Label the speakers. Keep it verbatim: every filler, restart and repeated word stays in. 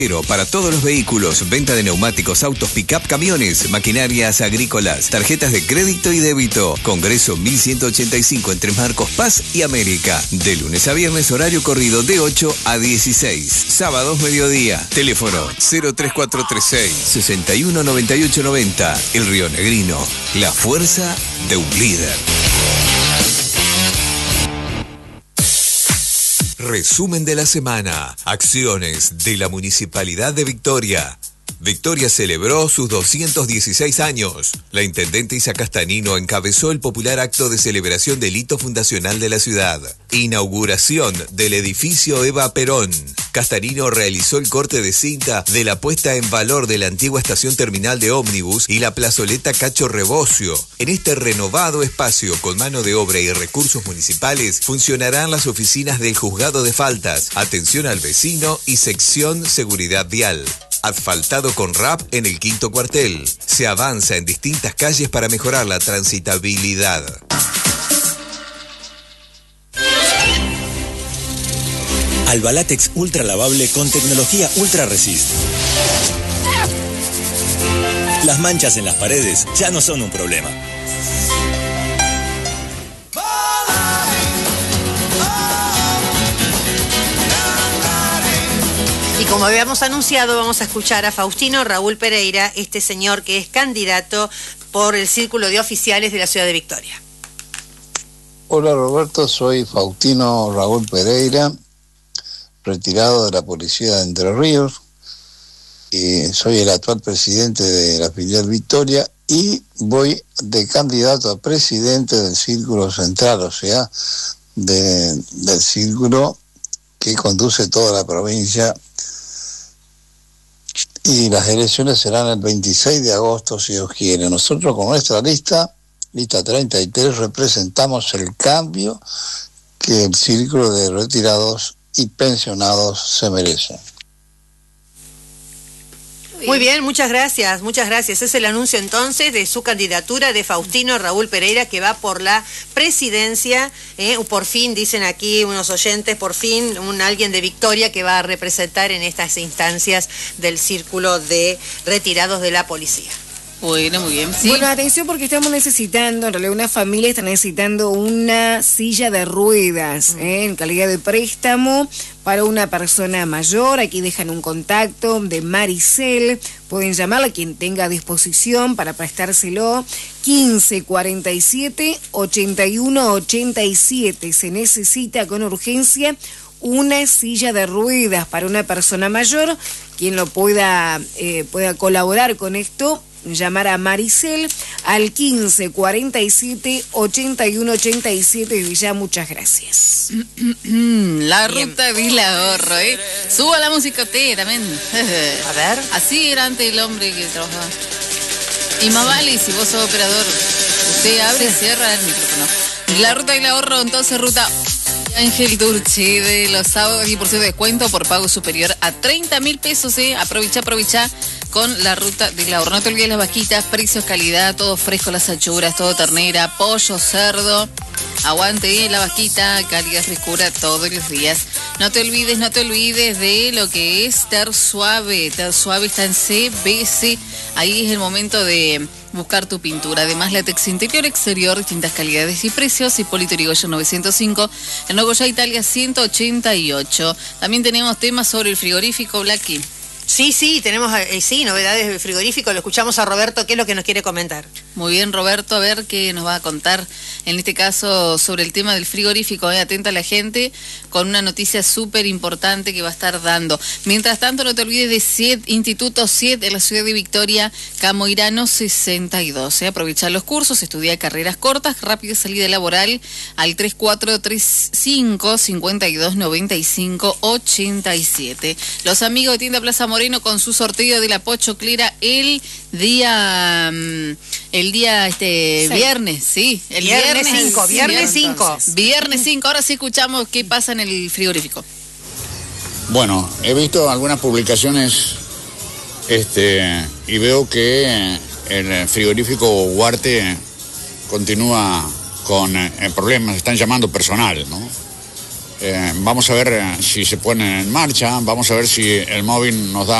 Speaker 1: Pero para todos los vehículos, venta de neumáticos, autos, pick-up, camiones, maquinarias agrícolas, tarjetas de crédito y débito. Congreso mil ciento ochenta y cinco entre Marcos Paz y América. De lunes a viernes, horario corrido de ocho a dieciséis. Sábados, mediodía. Teléfono cero tres cuatro tres seis, seis uno nueve ocho nueve cero. El Río Negrino. La fuerza de un líder. Resumen de la semana. Acciones de la Municipalidad de Victoria. Victoria celebró sus doscientos dieciséis años. La intendente Isa Castanino encabezó el popular acto de celebración del hito fundacional de la ciudad. Inauguración del edificio Eva Perón. Castanino realizó el corte de cinta de la puesta en valor de la antigua estación terminal de ómnibus y la plazoleta Cacho Rebocio. En este renovado espacio con mano de obra y recursos municipales funcionarán las oficinas del Juzgado de Faltas, Atención al Vecino y Sección Seguridad Vial. Asfaltado con R A P en el quinto cuartel. Se avanza en distintas calles para mejorar la transitabilidad.
Speaker 2: Albalatex Ultra Lavable con tecnología Ultra Resist. Las manchas en las paredes ya no son un problema.
Speaker 3: Y como habíamos anunciado, vamos a escuchar a Faustino Raúl Pereira, este señor que es candidato por el Círculo de Oficiales de la Ciudad de Victoria.
Speaker 4: Hola Roberto, soy Faustino Raúl Pereira, retirado de la Policía de Entre Ríos, y soy el actual presidente de la filial Victoria y voy de candidato a presidente del Círculo Central, o sea, de, del círculo que conduce toda la provincia. Y las elecciones serán el veintiséis de agosto, si Dios quiere. Nosotros con nuestra lista, lista treinta y tres, representamos el cambio que el círculo de retirados y pensionados se merece.
Speaker 3: Muy bien, muchas gracias, muchas gracias. Es el anuncio entonces de su candidatura de Faustino Raúl Pereira, que va por la presidencia, eh, por fin, dicen aquí unos oyentes, por fin un alguien de Victoria que va a representar en estas instancias del Círculo de Retirados de la Policía.
Speaker 5: Bueno, muy bien. ¿Sí?
Speaker 6: Bueno, atención porque estamos necesitando, en realidad una familia está necesitando una silla de ruedas, ¿eh? En calidad de préstamo para una persona mayor. Aquí dejan un contacto de Maricel, pueden llamarla quien tenga a disposición para prestárselo. quince cuarenta y siete ochenta y uno ochenta y siete. Se necesita con urgencia una silla de ruedas para una persona mayor. Quien lo pueda, eh, pueda colaborar con esto, llamar a Maricel al quince cuarenta y siete ochenta y uno ochenta y siete. Y ya muchas gracias.
Speaker 5: La ruta del ahorro, ¿eh? Suba la música usted también.
Speaker 3: A ver.
Speaker 5: Así era antes el hombre que trabajaba. Y más vale, si vos sos operador, usted abre y cierra el micrófono. La ruta del ahorro, entonces, ruta Ángel Durche de los sábados y por su descuento por pago superior a treinta mil pesos, ¿eh? Aprovecha, aprovecha con la ruta del ahorro. No te olvides las vaquitas, precios, calidad, todo fresco, las achuras, todo ternera, pollo, cerdo. Aguante, ¿eh? La vaquita, calidad, frescura todos los días. No te olvides, no te olvides de lo que es Ter Suave. Ter Suave está en C B C. Ahí es el momento de buscar tu pintura. Además, látex interior, exterior, distintas calidades y precios. Hipólito Yrigoyen novecientos cinco, en Nogoyá, Italia ciento ochenta y ocho. También tenemos temas sobre el frigorífico Blacky.
Speaker 3: Sí, sí, tenemos, eh, sí, novedades del frigorífico. Lo escuchamos a Roberto, ¿qué es lo que nos quiere comentar?
Speaker 5: Muy bien, Roberto, a ver qué nos va a contar, en este caso, sobre el tema del frigorífico. Eh, atenta a la gente con una noticia súper importante que va a estar dando. Mientras tanto, no te olvides de C I E D, Instituto C I E D de la ciudad de Victoria, Camoirano sesenta y dos. Eh, aprovechar los cursos, estudiar carreras cortas, rápida salida laboral al tres cuatro tres cinco, cinco dos nueve cinco, ocho siete. Los amigos de Tienda Plaza Moreno con su sorteo de la pochoclera el día el día este sí. viernes, sí, el
Speaker 3: viernes cinco, viernes cinco.
Speaker 5: Viernes cinco, ahora sí escuchamos qué pasa en el frigorífico.
Speaker 7: Bueno, he visto algunas publicaciones este y veo que el frigorífico Huarte continúa con eh, problemas, están llamando personal, ¿no? Eh, vamos a ver eh, si se ponen en marcha, vamos a ver si el móvil nos da